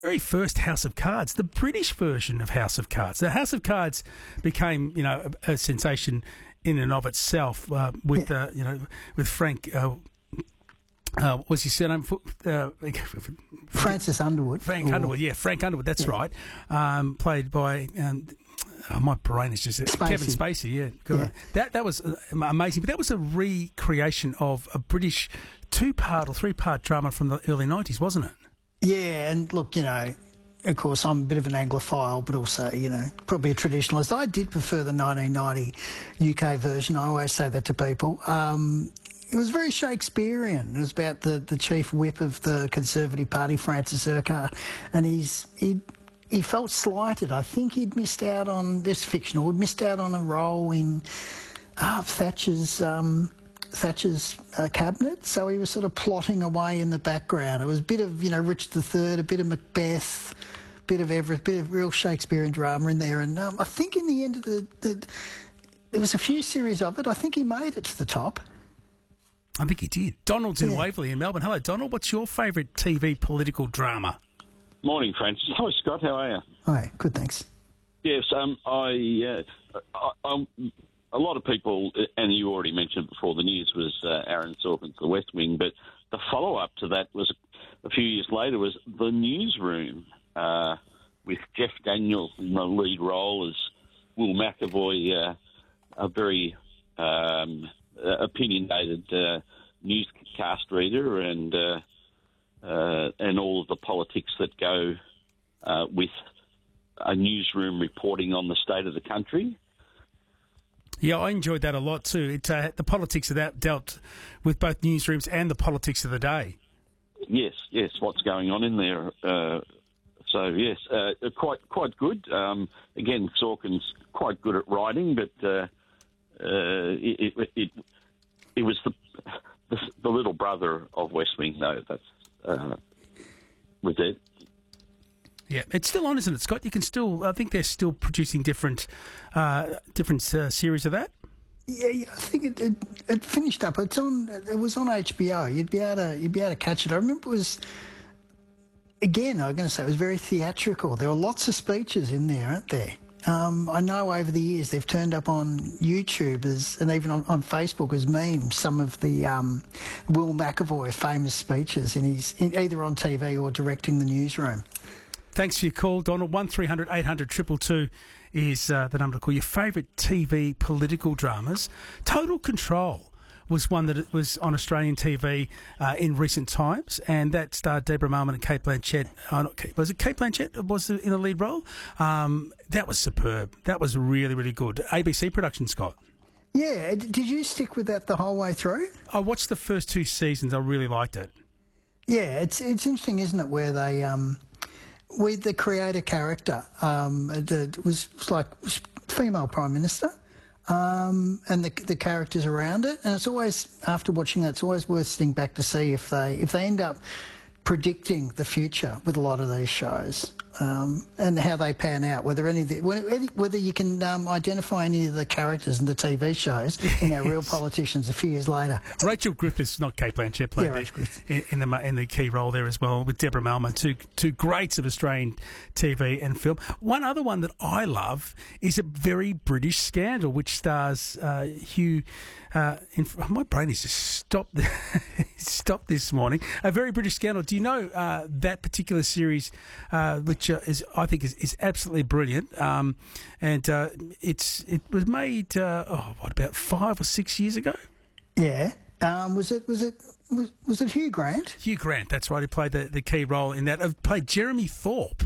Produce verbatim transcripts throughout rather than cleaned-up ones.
very first House of Cards, the British version of House of Cards. The House of Cards became, you know, a, a sensation in and of itself uh, with, yeah. uh, you know, with Frank. Uh, uh, what's his surname? Uh, Francis Underwood. Frank or, Underwood. Yeah, Frank Underwood. That's yeah. right. Um, played by. Um, Oh, my brain is just Spacey. Kevin Spacey. Yeah, yeah. that that was uh, amazing. But that was a recreation of a British two-part or three-part drama from the early nineties, wasn't it? Yeah, and look, you know, of course, I'm a bit of an Anglophile, but also, you know, probably a traditionalist. I did prefer the nineteen ninety U K version. I always say that to people. Um, it was very Shakespearean. It was about the, the chief whip of the Conservative Party, Francis Urquhart, and he's he. He felt slighted. I think he'd missed out on this fictional. He'd missed out on a role in uh, Thatcher's um, Thatcher's uh, cabinet. So he was sort of plotting away in the background. It was a bit of, you know, Richard the Third, a bit of Macbeth, a bit of every, bit of real Shakespearean drama in there. And um, I think in the end of the, the, there was a few series of it. I think he made it to the top. I think he did. Donald's in yeah. Waverley in Melbourne. Hello, Donald. What's your favourite T V political drama? Morning, Francis. Hi, Scott. How are you? Hi, good, thanks. Yes, um, I, uh, I, I, a lot of people, and you already mentioned before, the news was uh, Aaron Sorkin's The West Wing, but the follow-up to that was a few years later was The Newsroom uh, with Jeff Daniels in the lead role as Will McAvoy, uh, a very um, opinionated uh, newscast reader, and uh, Uh, and all of the politics that go uh, with a newsroom reporting on the state of the country. Yeah, I enjoyed that a lot too. It, uh, the politics of that dealt with both newsrooms and the politics of the day. Yes, yes, what's going on in there. Uh, so, yes, uh, quite quite good. Um, again, Sorkin's quite good at writing, but uh, uh, it, it, it, it was the, the, the little brother of West Wing, though, that's Uh, with it. Yeah, it's still on, isn't it, Scott? You can still, I think they're still producing different, uh, different uh, series of that. Yeah, yeah, I think it, it it finished up. It's on. It was on H B O. You'd be able to you'd be able to catch it. I remember it was. Again, I'm going to say it was very theatrical. There were lots of speeches in there, aren't there? Um, I know over the years they've turned up on YouTube as, and even on, on Facebook as memes, some of the um, Will McAvoy famous speeches in his in, either on T V or directing The Newsroom. Thanks for your call, Donald. one three hundred eight hundred two two two is uh, the number to call. Your favourite T V political dramas. Total Control was one that it was on Australian T V uh, in recent times, and that starred Deborah Mailman and Kate Blanchett. Oh, not Kate, was it Kate Blanchett was in the lead role? Um, that was superb. That was really, really good. A B C production, Scott. Yeah, did you stick with that the whole way through? I watched the first two seasons. I really liked it. Yeah, it's it's interesting, isn't it, where they um, with the creator character, um, it was, it was like female prime minister. Um, and the the characters around it, and it's always, after watching that, it's always worth sitting back to see if they if they end up predicting the future with a lot of these shows, um, and how they pan out. Whether any of the, whether you can um, identify any of the characters in the T V shows, you know, real politicians a few years later. Rachel Griffiths, not Kate Blanchett, played yeah, the, in, in the in the key role there as well, with Deborah Mailman, two two greats of Australian T V and film. One other one that I love is A Very British Scandal, which stars uh, Hugh. Uh, in, my brain is just stopped. stopped this morning. A Very British Scandal. Do you know uh, that particular series, uh, which uh, is I think is, is absolutely brilliant, um, and uh, it's it was made uh, oh what about five or six years ago? Yeah. Um, was it was it was, was it Hugh Grant? Hugh Grant. That's right. He played the, the key role in that. I've played Jeremy Thorpe.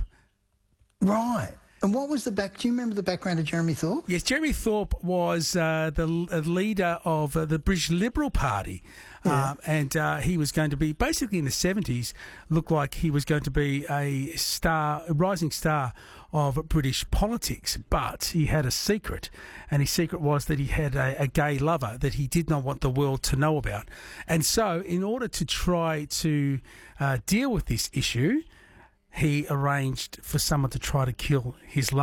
Right. And what was the back? Do you remember the background of Jeremy Thorpe? Yes, Jeremy Thorpe was uh, the l- leader of uh, the British Liberal Party, Yeah. um, and uh, he was going to be basically in the seventies. Looked like he was going to be a star, a rising star of British politics. But he had a secret, and his secret was that he had a, a gay lover that he did not want the world to know about. And so, in order to try to uh, deal with this issue, he arranged for someone to try to kill his lover.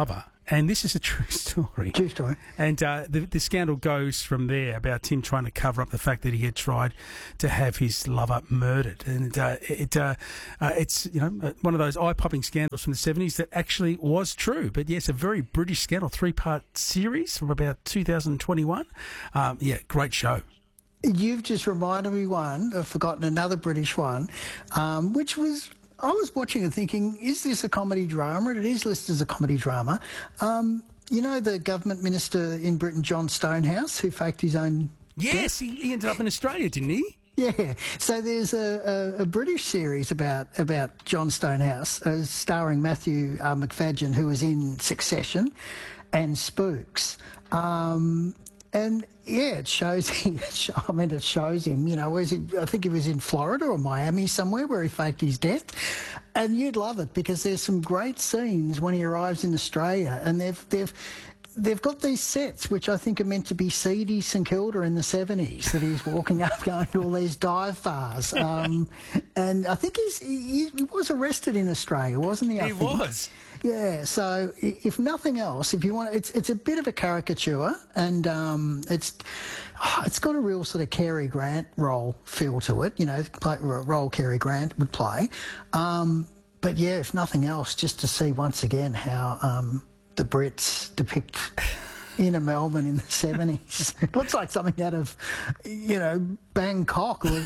And this is a true story. True story. And uh, the, the scandal goes from there about him trying to cover up the fact that he had tried to have his lover murdered. And uh, it uh, uh, it's you know one of those eye-popping scandals from the seventies that actually was true. But yes, a very British scandal, three-part series from about two thousand twenty-one. Um, yeah, great show. You've just reminded me one. I've forgotten another British one, um, which was. I was watching and thinking, is this a comedy drama? And it is listed as a comedy drama. Um, you know the government minister in Britain, John Stonehouse, who faked his own Yes, he, he ended up in Australia, didn't he? Yeah, so there's a, a, a British series about about John Stonehouse, uh, starring Matthew uh, McFadyen, who was in Succession and Spooks. Um, and yeah, it shows him. I mean, it shows him. You know, where's he? I think he was in Florida or Miami somewhere where he faked his death. And you'd love it because there's some great scenes when he arrives in Australia, and they've they've. They've got these sets, which I think are meant to be seedy St Kilda in the seventies, that he's walking up going to all these dive bars. Um, and I think he's, he, he was arrested in Australia, wasn't he? I He think. was. Yeah, so if nothing else, if you want, it's it's a bit of a caricature, and um, it's it's got a real sort of Cary Grant role feel to it, you know, like a role Cary Grant would play. Um, but yeah, if nothing else, just to see once again how um, the Brits depict inner Melbourne in the seventies. It looks like something out of, you know, Bangkok or,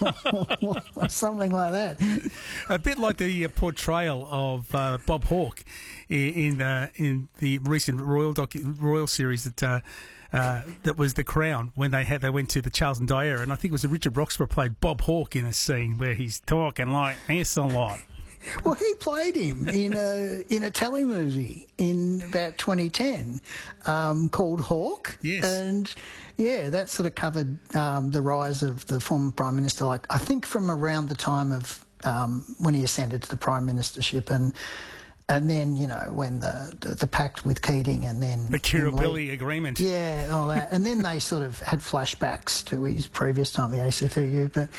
or something like that. A bit like the uh, portrayal of uh, Bob Hawke in in, uh, in the recent Royal docu- Royal series that uh, uh, that was The Crown, when they had they went to the Charles and Diana, and I think it was Richard Roxburgh played Bob Hawke in a scene where he's talking like this a lot. Well, he played him in a in a telemovie in about twenty ten um, called Hawke. Yes. And yeah, that sort of covered um, the rise of the former Prime Minister, like I think from around the time of um, when he ascended to the Prime Ministership, and and then, you know, when the, the, the pact with Keating, and then... The Kirribilli agreement. Yeah, all that. And then they sort of had flashbacks to his previous time, the A C T U. But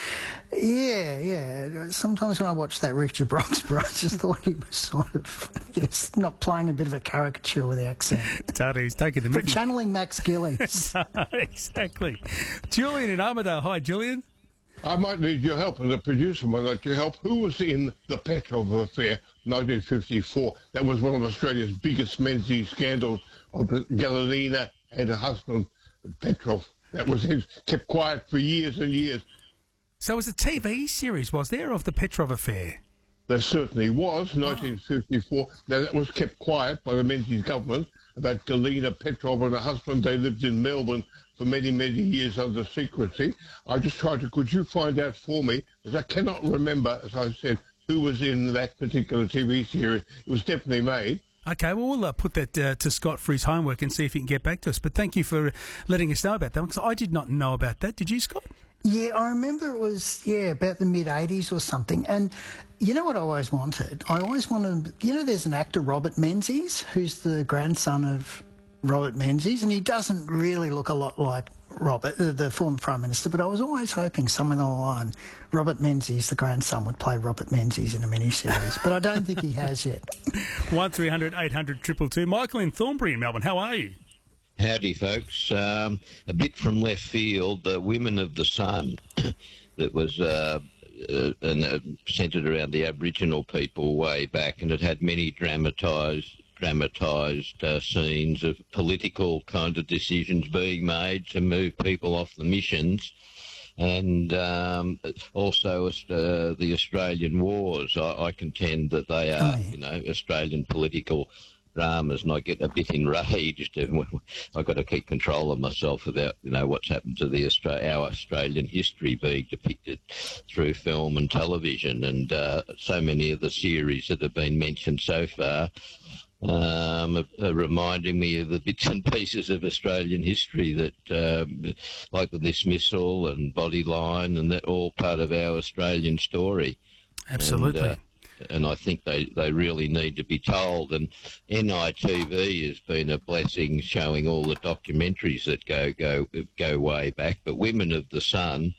yeah, yeah. Sometimes when I watched that Richard Roxburgh, I just thought he was sort of just not playing a bit of a caricature with the accent. Totally, he's taking the But mickey. channeling Max Gillies. Exactly. Julian in Armidale. Hi, Julian. I might need your help, and the producer might like your help. Who was in the Petrov affair, nineteen fifty-four? That was one of Australia's biggest Menzies scandals of the Galina and her husband, Petrov. That was his, kept quiet for years and years. So it was a T V series, was there, of the Petrov affair? There certainly was, nineteen fifty-four. Now, that was kept quiet by the Menzies government about Galina Petrov and her husband. They lived in Melbourne for many, many years under secrecy. I just tried to, could you find out for me, because I cannot remember, as I said, who was in that particular T V series. It was definitely made. Okay, well, we'll uh, put that uh, to Scott for his homework and see if he can get back to us. But thank you for letting us know about that, because I did not know about that. Did you, Scott? Yeah, I remember it was, yeah, about the mid-eighties or something. And you know what I always wanted? I always wanted, you know, there's an actor, Robert Menzies, who's the grandson of Robert Menzies, and he doesn't really look a lot like Robert, uh, the former Prime Minister, but I was always hoping somewhere along the line, Robert Menzies, the grandson, would play Robert Menzies in a miniseries, but I don't think he has yet. one three hundred eight hundred two two two. Michael in Thornbury in Melbourne, how are you? Howdy, folks. Um, a bit from left field, the Women of the Sun, that was uh, uh, and, uh, centred around the Aboriginal people way back, and it had many dramatised dramatised uh, scenes of political kind of decisions being made to move people off the missions, and um, also uh, the Australian wars. I, I contend that they are, Oh, yeah. you know, Australian political dramas, and I get a bit enraged. I've got to keep control of myself about, you know, what's happened to the Austra- our Australian history being depicted through film and television, and uh, so many of the series that have been mentioned so far um, are, are reminding me of the bits and pieces of Australian history that, um, like the dismissal and Bodyline, and that all part of our Australian story. Absolutely. And, uh, and I think they, they really need to be told. And N I T V has been a blessing, showing all the documentaries that go go go way back. But Women of the Sun,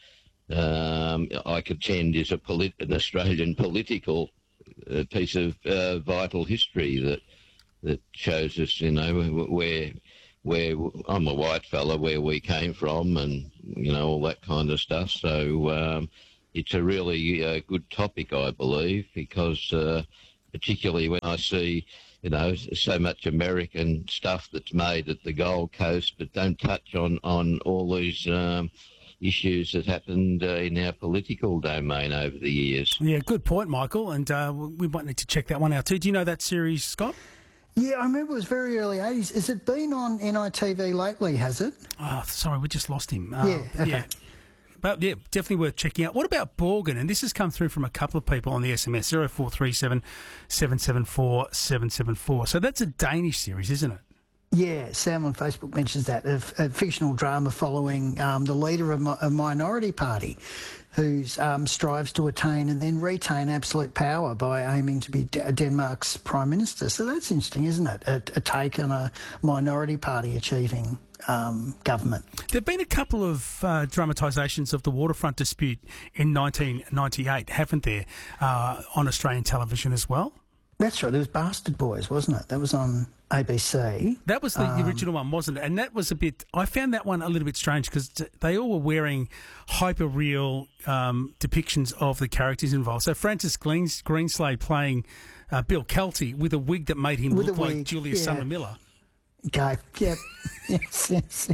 um, I contend, is a polit- an Australian political uh, piece of uh, vital history that that shows us, you know, where where I'm a white fella, where we came from, and you know all that kind of stuff. So um, it's a really uh, good topic, I believe, because uh, particularly when I see, you know, so much American stuff that's made at the Gold Coast, but don't touch on on all these um, issues that happened uh, in our political domain over the years. Yeah, good point, Michael, and uh, we might need to check that one out too. Do you know that series, Scott? Yeah, I remember it was very early eighties. Has it been on N I T V lately, has it? Oh, sorry, we just lost him. Uh, Yeah, okay. yeah. But yeah, definitely worth checking out. What about Borgen? And this has come through from a couple of people on the S M S, zero four three seven, seven seven four, seven seven four. So that's a Danish series, isn't it? Yeah, Sam on Facebook mentions that, a, a fictional drama following um, the leader of a minority party who um, strives to attain and then retain absolute power by aiming to be D- Denmark's Prime Minister. So that's interesting, isn't it? A, a take on a minority party achieving um, government. There have been a couple of uh, dramatisations of the waterfront dispute in nineteen ninety-eight, haven't there, uh, on Australian television as well? That's right. There was Bastard Boys, wasn't it? That was on A B C. That was the Um, original one, wasn't it? And that was a bit... I found that one a little bit strange because they all were wearing hyper-real um, depictions of the characters involved. So Francis Greens, Greenslade playing uh, Bill Kelty with a wig that made him With look a like wig, Julius yeah. Summer Miller. Okay. Yep. yes, yes.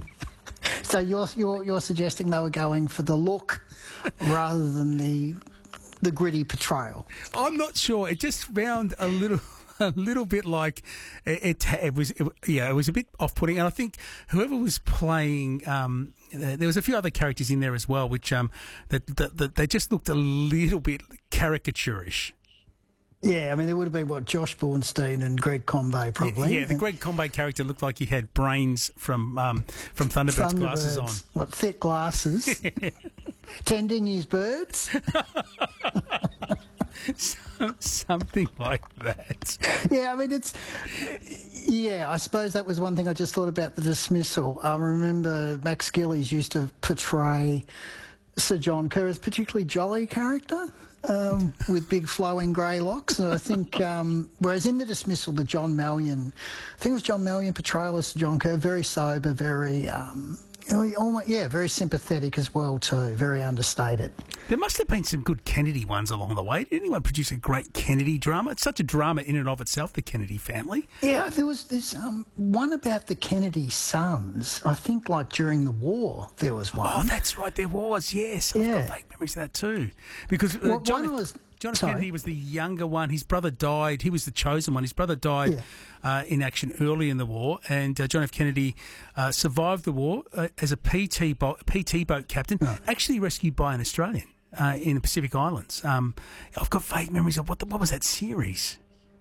So you're, you're, you're suggesting they were going for the look rather than the... the gritty portrayal. I'm not sure. It just found a little, a little bit like it. It, it was, it, yeah, it was a bit off-putting. And I think whoever was playing, um, there was a few other characters in there as well, which um, that, that, that they just looked a little bit caricaturish. Yeah, I mean, there would have been, what, Josh Bornstein and Greg Conway, probably. Yeah, the Greg Conway character looked like he had brains from um, from Thunderbird's Thunderbirds, glasses on. What, thick glasses? Tending his birds? Something like that. Yeah, I mean, it's... Yeah, I suppose that was one thing I just thought about the dismissal. I remember Max Gillies used to portray Sir John Kerr as a particularly jolly character. Um, with big flowing grey locks. And I think, um, whereas in the dismissal, the John Mallion, I think it was John Mallion portrayal as John Kerr, very sober, very, um, almost, yeah, very sympathetic as well too, very understated. There must have been some good Kennedy ones along the way. Did anyone produce a great Kennedy drama? It's such a drama in and of itself, the Kennedy family. Yeah, there was this um, one about the Kennedy sons. I think like during the war there was one. Oh, that's right, there was, yes. I've Yeah. got vague memories of that too. Because uh, Well, John, one was- John F. sorry. Kennedy was the younger one. His brother died. He was the chosen one. His brother died Yeah. uh, in action early in the war, and uh, John F. Kennedy uh, survived the war uh, as a P T, bo- P T boat captain, actually rescued by an Australian uh, in the Pacific Islands. Um, I've got vague memories of what the, what was that series?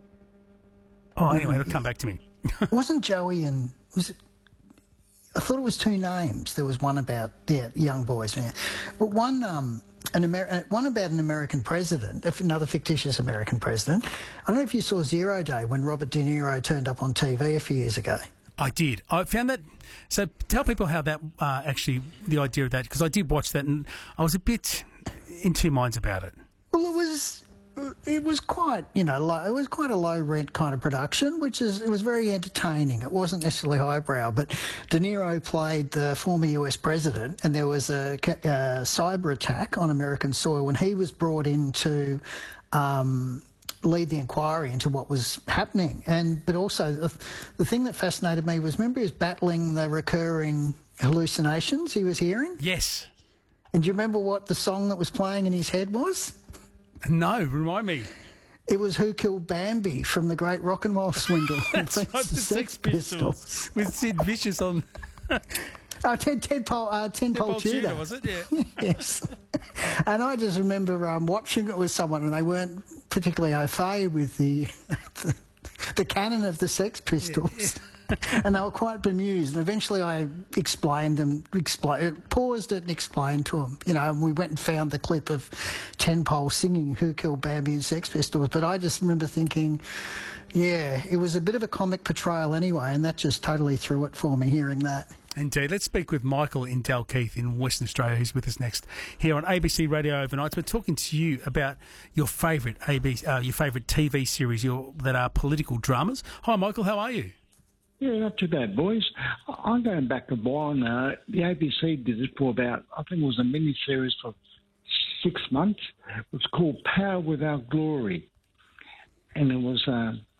Oh, anyway, it'll come back to me. Wasn't Joey and... was it? I thought it was two names. There was one about, yeah, young boys. Yeah. But one... Um, An Amer- one about an American president, another fictitious American president. I don't know if you saw Zero Day when Robert De Niro turned up on T V a few years ago. I did. I found that. So tell people how that uh, actually, the idea of that, because I did watch that and I was a bit in two minds about it. Well, it was it was quite, you know, low, it was quite a low rent kind of production, which is it was very entertaining. It wasn't necessarily highbrow, but De Niro played the former U S president, and there was a, a cyber attack on American soil when he was brought in to um, lead the inquiry into what was happening. And but also the, the thing that fascinated me was, remember, he was battling the recurring hallucinations he was hearing. Yes. And do you remember what the song that was playing in his head was? No, remind me. It was Who Killed Bambi from the Great Rock and Roll Swindle. That's right, the Sex Pistols with Sid Vicious on. Oh, Ted, Ted Pole, uh, Ted Pole Tudor. was it? Yeah. Yes. And I just remember um, watching it with someone, and they weren't particularly au fait with the, the, the canon of the Sex Pistols. Yeah, yeah. And they were quite bemused. And eventually I explained them, expl- paused it and explained to them. You know, and we went and found the clip of Ten Pole singing Who Killed Bambi and Sex Pistols. But I just remember thinking, yeah, it was a bit of a comic portrayal anyway, and that just totally threw it for me, hearing that. Indeed. Let's speak with Michael in Dalkeith in Western Australia, who's with us next here on A B C Radio Overnights. We're talking to you about your favourite A B C, uh, your favourite T V series your, that are political dramas. Hi, Michael. How are you? Yeah, not too bad, boys. I'm going back a while now. The A B C did it for about, I think it was a mini-series for six months. It was called Power Without Glory. And it was uh,